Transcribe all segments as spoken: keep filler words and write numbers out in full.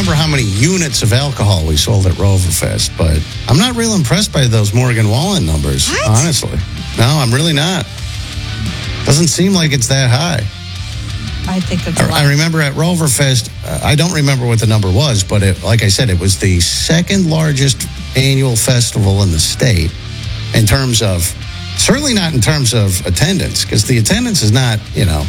remember how many units of alcohol we sold at Roverfest, but I'm not real impressed by those Morgan Wallen numbers, what? honestly. No, I'm really not. Doesn't seem like it's that high. I think it's a lot. I remember at Roverfest, uh, I don't remember what the number was, but it, like I said, it was the second largest annual festival in the state in terms of, certainly not in terms of attendance, because the attendance is not, you know,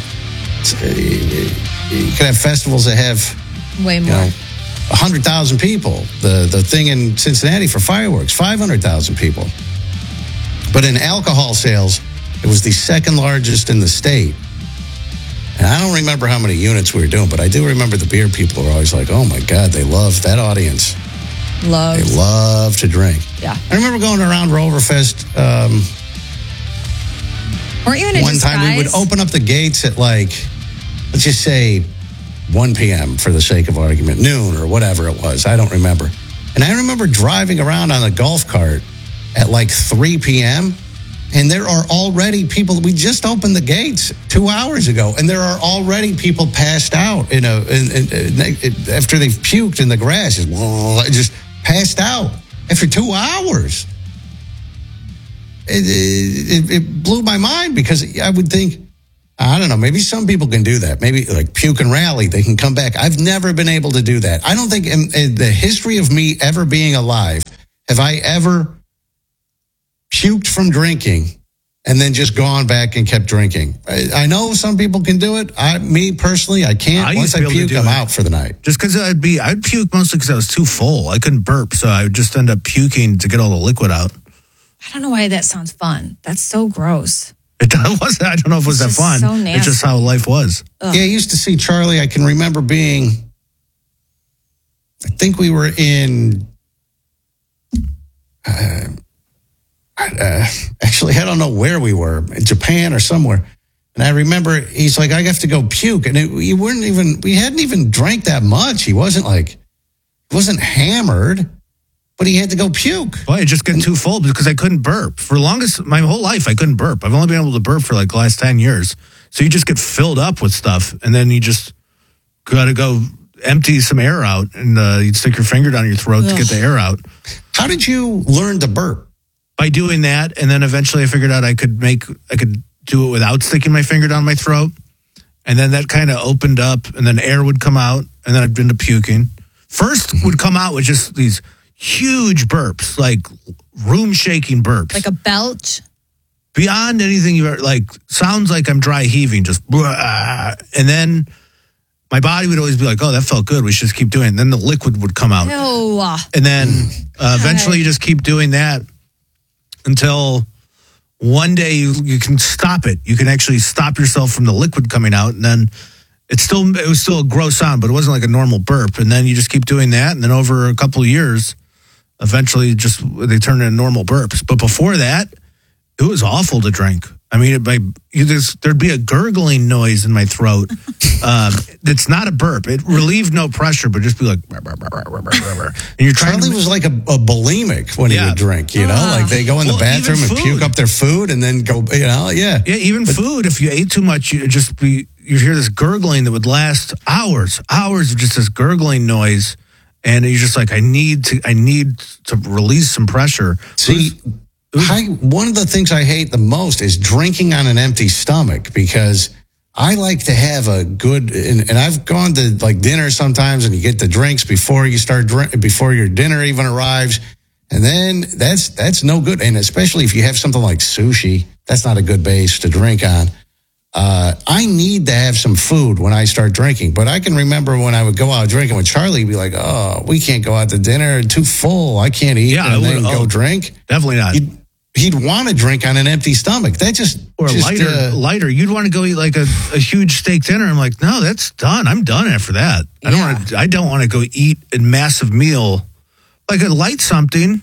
you could have festivals that have way more. You know, one hundred thousand people. The the thing in Cincinnati for fireworks, five hundred thousand people. But in alcohol sales, it was the second largest in the state. And I don't remember how many units we were doing, but I do remember the beer people were always like, oh my God, they love that audience. Love. They love to drink. Yeah. I remember going around Roverfest. Um, Weren't you in a one disguise? time we would open up the gates at like, let's just say one p.m. for the sake of argument, noon or whatever it was. I don't remember. And I remember driving around on a golf cart at like three p.m. and there are already people. We just opened the gates two hours ago, and there are already people passed out in a in, in, in, after they've puked in the grass, just, just passed out after two hours. It, it, it blew my mind because I would think, I don't know, maybe some people can do that. Maybe like puke and rally, they can come back. I've never been able to do that. I don't think in, in the history of me ever being alive, have I ever puked from drinking and then just gone back and kept drinking. I, I know some people can do it. I, me personally, I can't. I Once I puke, I'm it. out for the night. Just because I'd be, I'd puke mostly because I was too full. I couldn't burp, so I would just end up puking to get all the liquid out. I don't know why that sounds fun. That's so gross. It wasn't. I don't know if it was It's that fun. so nasty. It's just how life was. Ugh. Yeah, I used to see Charlie. I can remember being, I think we were in, uh, uh, actually, I don't know where we were, in Japan or somewhere. And I remember he's like, I have to go puke. And it, we weren't even, we hadn't even drank that much. He wasn't like, he wasn't hammered, but he had to go puke. Well, I just get too full because I couldn't burp. For the longest, my whole life, I couldn't burp. I've only been able to burp for like the last ten years. So you just get filled up with stuff, and then you just got to go empty some air out, and uh, you'd stick your finger down your throat Ugh. to get the air out. How did you learn to burp? By doing that, and then eventually I figured out I could make, I could do it without sticking my finger down my throat. And then that kind of opened up, and then air would come out, and then I'd into puking. First would come out with just these huge burps, like room-shaking burps. Like a belch? Beyond anything you ever, like, sounds like I'm dry heaving, just, blah, and then my body would always be like, oh, that felt good, we should just keep doing it. And then the liquid would come out. Ew. And then uh, eventually you just keep doing that until one day you, you can stop it. You can actually stop yourself from the liquid coming out, and then it's still, it was still a gross sound, but it wasn't like a normal burp. And then you just keep doing that, and then over a couple of years, eventually just they turn into normal burps. But before that, it was awful to drink. I mean, it, you just, there'd be a gurgling noise in my throat. um, it's not a burp. It relieved no pressure, but just be like, burr, burr, burr, burr, burr, burr. And you're trying Charlie to, was like a, a bulimic when yeah. he would drink, you know? Uh, like they go in the well, bathroom and puke up their food and then go, you know, yeah. Yeah, even but, food, if you ate too much, you'd just be, you'd hear this gurgling that would last hours, hours of just this gurgling noise. And you're just like, I need to, I need to release some pressure. See, I, one of the things I hate the most is drinking on an empty stomach, because I like to have a good, and, and I've gone to like dinner sometimes, and you get the drinks before you start drink, before your dinner even arrives, and then that's that's no good. And especially if you have something like sushi, that's not a good base to drink on. Uh, I need to have some food when I start drinking. But I can remember when I would go out drinking with Charlie, he'd be like, oh, we can't go out to dinner, too full, I can't eat, yeah, and would, then go oh, drink. Definitely not. He'd, he'd want to drink on an empty stomach. That just or just, lighter, uh, lighter. You'd want to go eat like a, a huge steak dinner. I'm like, no, that's done. I'm done after that. I don't yeah. want to. I don't want to go eat a massive meal, like a light something.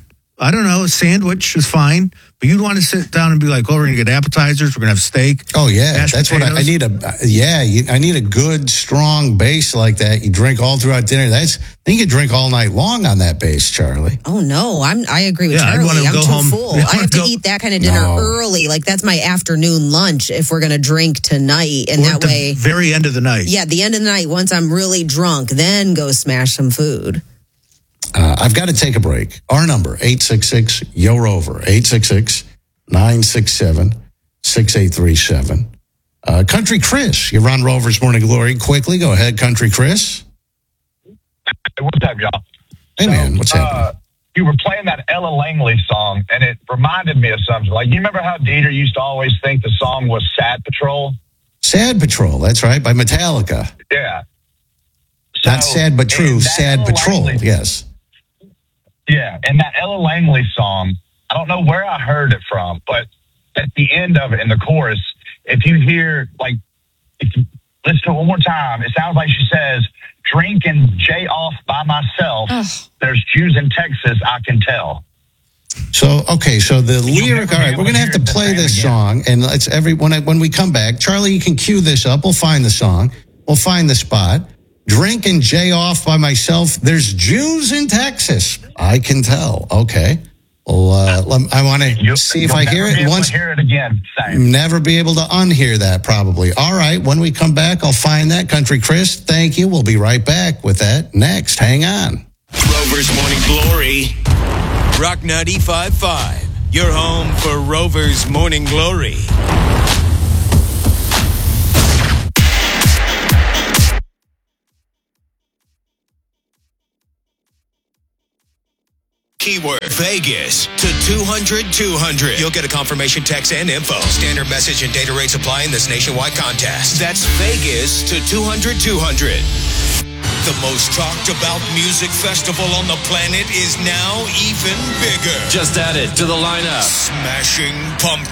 I don't know, a sandwich is fine, but you'd want to sit down and be like, oh, we're going to get appetizers, we're going to have steak. Oh, yeah. mashed That's potatoes. what I, I need. A Yeah, you, I need a good, strong base like that. You drink all throughout dinner. That's Then you can drink all night long on that base, Charlie. Oh, no. I'm, I agree with Yeah, I'd Charlie. wanna I'm go too home. full. Yeah, I have to go- eat that kind of dinner No. early. Like, that's my afternoon lunch if we're going to drink tonight. And Or that at the way, very end of the night. yeah, at the end of the night, once I'm really drunk, then go smash some food. Uh, I've got to take a break. Our number, eight six six, Y O ROVER, eight six six, nine six seven, six eight three seven. Uh, Country Chris, you're on Rover's Morning Glory. Quickly, go ahead, Country Chris. Hey, what's up, y'all? Hey, man, what's uh, happening? You were playing that Ella Langley song, and it reminded me of something. Like, you remember how Dieter used to always think the song was Sad Patrol? Sad Patrol, that's right, by Metallica. Yeah. Not So, sad but true, and that Sad Ella Patrol, Langley- yes. Yeah, and that Ella Langley song, I don't know where I heard it from, but at the end of it, in the chorus, if you hear, like, if you listen to it one more time, it sounds like she says, drink and J off by myself. Ugh. There's Jews in Texas, I can tell. So, okay, so the You'll lyric, never all be right, able we're going to to have to hear it the play same this again. song, and let's every, when, I, when we come back, Charlie, you can cue this up. We'll find the song. We'll find the spot. Drink and J off by myself. There's Jews in Texas. I can tell. Okay. Well, uh, lem- I want to You'll, see if you'll I never hear be it able once. to hear it again. Same. Never be able to unhear that, probably. All right. When we come back, I'll find that. Country Chris, thank you. We'll be right back with that next. Hang on. Rover's Morning Glory. Rock ninety-five point five. Your home for Rover's Morning Glory. Keyword Vegas to two hundred two hundred. You'll get a confirmation text and info. Standard message and data rates apply in this nationwide contest. That's Vegas to two hundred two hundred. The most talked about music festival on the planet is now even bigger. Just added to the lineup. Smashing Pumpkins.